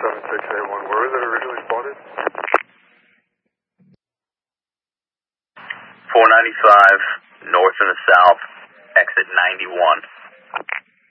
7681. Where was it originally spotted? 495, north and the south, exit 91.